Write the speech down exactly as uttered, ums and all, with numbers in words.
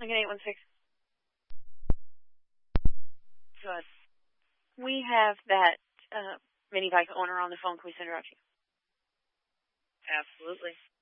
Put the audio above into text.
Lincoln eight one six. Good. We have that uh, mini bike owner on the phone. Can we send her out to you? Absolutely.